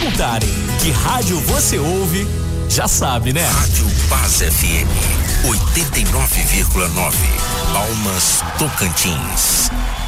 perguntarem que rádio você ouve, já sabe, né? Rádio Paz FM 89,9, Palmas, Tocantins.